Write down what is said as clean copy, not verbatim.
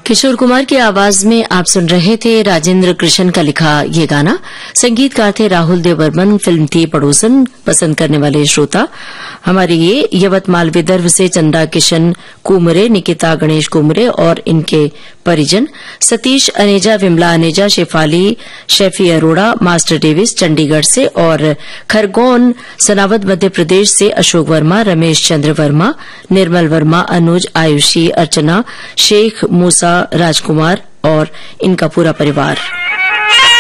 किशोर कुमार की आवाज में आप सुन रहे थे राजेंद्र कृष्ण का लिखा ये गाना। संगीतकार थे राहुल देव बर्मन। फिल्म थी पड़ोसन। पसंद करने वाले श्रोता हमारे ये यवतमाल विदर्भ से चंदा किशन कुमरे, निकिता गणेश कुमरे और इनके परिजन, सतीश अनेजा, विमला अनेजा, शेफाली शेफी अरोड़ा, मास्टर डेविस चंडीगढ़ से और खरगोन सनावद मध्य प्रदेश से अशोक वर्मा, रमेश चंद्र वर्मा, निर्मल वर्मा, अनुज, आयुषी, अर्चना, शेख मूसा, राजकुमार और इनका पूरा परिवार।